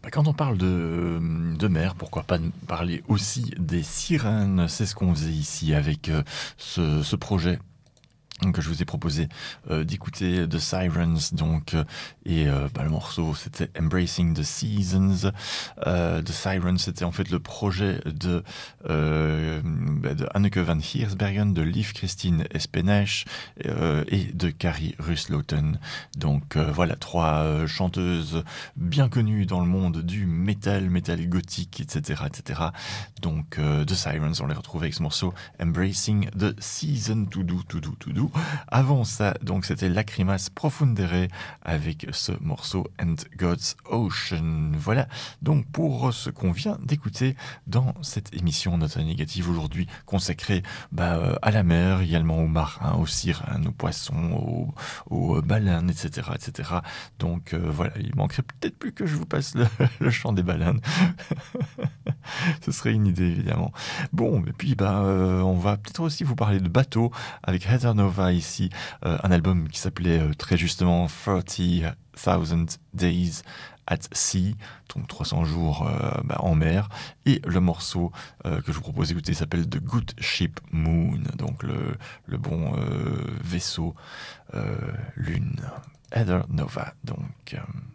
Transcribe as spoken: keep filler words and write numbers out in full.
Bah, quand on parle de, de mer, pourquoi pas parler aussi des sirènes? C'est ce qu'on faisait ici avec euh, ce, ce projet que je vous ai proposé euh, d'écouter The Sirens, donc euh, et euh, bah, le morceau c'était Embracing the Seasons. Euh, The Sirens, c'était en fait le projet de, euh, bah, de Anneke van Giersbergen, de Liv Christine Espenesch euh, et de Carrie Rusloten. Donc euh, voilà, trois euh, chanteuses bien connues dans le monde du métal, métal gothique, et cetera, et cetera. Donc euh, The Sirens, on les retrouve avec ce morceau Embracing the Season, tout doux, tout doux, tout doux. Avant ça, donc c'était Lacrimas Profundere avec ce morceau And God's Ocean. Voilà donc pour ce qu'on vient d'écouter dans cette émission Note Négative aujourd'hui consacrée bah, à la mer, également aux marins, aux sirènes, aux poissons, aux, aux baleines, et cetera, et cetera. Donc euh, voilà, il manquerait peut-être plus que je vous passe le, le chant des baleines. Ce serait une idée évidemment. Bon, et puis bah, euh, on va peut-être aussi vous parler de bateaux avec Heather Nova ici, euh, un album qui s'appelait euh, très justement trente thousand Days at Sea, donc trois cents jours euh, bah, en mer, et le morceau euh, que je vous propose d'écouter s'appelle The Good Ship Moon, donc le, le bon euh, vaisseau euh, lune. Heather Nova, donc... Euh